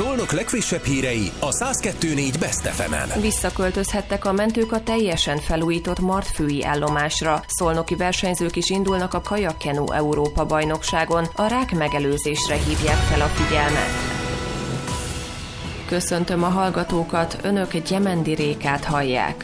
Szolnok legfrissebb hírei a 102.4 Best FM-en. Visszaköltözhettek a mentők a teljesen felújított Martfői állomásra. Szolnoki versenyzők is indulnak a kajakkenu Európa-bajnokságon. A rák megelőzésre hívják fel a figyelmet. Köszöntöm a hallgatókat, önök Gyemendi Rékát hallják.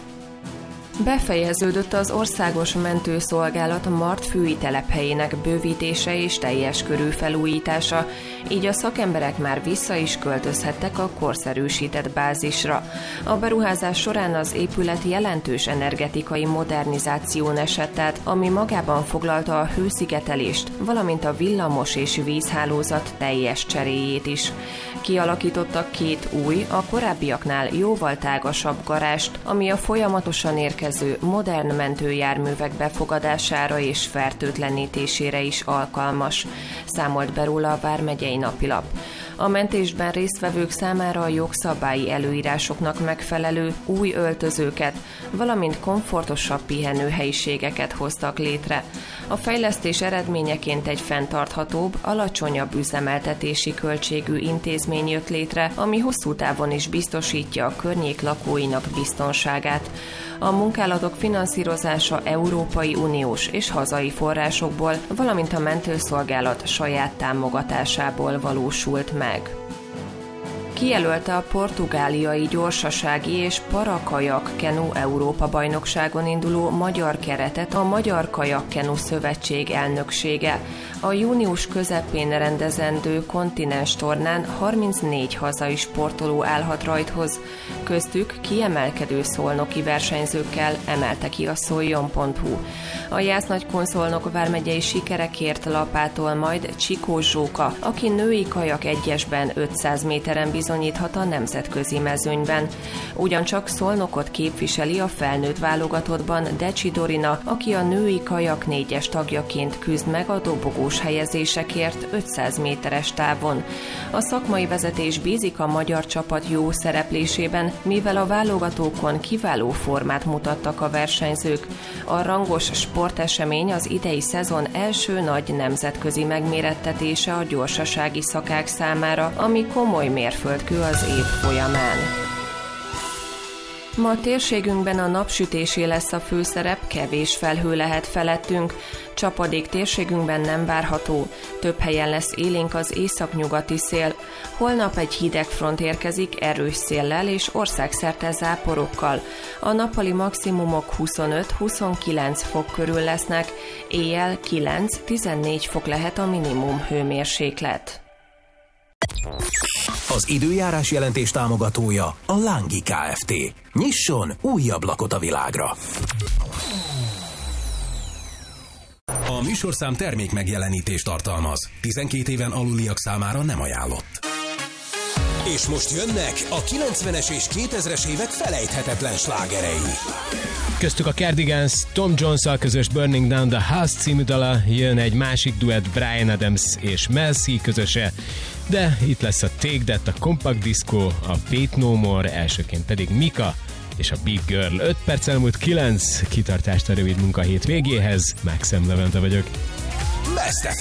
Befejeződött az Országos Mentőszolgálat Martfői telephelyének bővítése és teljes körű felújítása, így a szakemberek már vissza is költözhettek a korszerűsített bázisra. A beruházás során az épület jelentős energetikai modernizáción esett át, ami magában foglalta a hőszigetelést, valamint a villamos és vízhálózat teljes cseréjét is. Kialakítottak két új, a korábbiaknál jóval tágasabb garást, ami a folyamatosan érkező modern mentőjárművek befogadására és fertőtlenítésére is alkalmas, számolt be róla a Vármegyei Napilap. A mentésben résztvevők számára a jogszabályi előírásoknak megfelelő új öltözőket, valamint komfortosabb pihenőhelyiségeket hoztak létre. A fejlesztés eredményeként egy fenntarthatóbb, alacsonyabb üzemeltetési költségű intézmény jött létre, ami hosszú távon is biztosítja a környék lakóinak biztonságát. A munkálatok finanszírozása Európai Uniós és hazai forrásokból, valamint a mentőszolgálat saját támogatásából valósult meg. Kijelölte a portugáliai gyorsasági és parakajak kenu Európa-bajnokságon induló magyar keretet a Magyar Kajakkenu Szövetség elnöksége. A június közepén rendezendő kontinens tornán 34 hazai sportoló állhat rajthoz, köztük kiemelkedő szolnoki versenyzőkkel, emelte ki a szoljon.hu. A Jász-Nagykun-Szolnok vármegyei sikerekért lapától majd Csikó Zsóka, aki női kajak egyesben 500 méteren bizonyíthat a nemzetközi mezőnyben. Ugyancsak Szolnokot képviseli a felnőtt válogatottban Decsi Dorina, aki a női kajak 4-es tagjaként küzd meg a dobogós helyezésekért 500 méteres távon. A szakmai vezetés bízik a magyar csapat jó szereplésében, mivel a válogatókon kiváló formát mutattak a versenyzők. A rangos sportesemény az idei szezon első nagy nemzetközi megmérettetése a gyorsasági szakák számára, ami komoly mérföldkő az év folyamán. Ma a térségünkben a napsütésé lesz a főszerep, kevés felhő lehet felettünk. Csapadék térségünkben nem várható, több helyen lesz élénk az északnyugati szél. Holnap egy hideg front érkezik erős széllel és országszerte záporokkal. A nappali maximumok 25-29 fok körül lesznek, éjjel 9-14 fok lehet a minimum hőmérséklet. Az időjárás jelentés támogatója a Lángi Kft. Nyisson új ablakot a világra! A műsorszám termék megjelenítést tartalmaz. 12 éven aluliak számára nem ajánlott. És most jönnek a 90-es és 2000-es évek felejthetetlen slágerei. Köztük a Cardigans Tom Jones-szal közös Burning Down the House című dala, jön egy másik duett Bryan Adams és Mel C közöse, de itt lesz a Take That, a Compact Disco, a Faith No More, elsőként pedig Mika és a Big Girl. 5 perc elmúlt 9, kitartást a rövid munkahét végéhez, Maxem Levente vagyok. Best